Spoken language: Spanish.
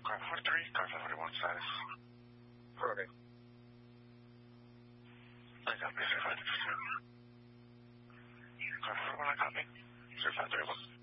443, Carver 41 status. Okay. I copy, 3532. Carver 41, I copy. 3531.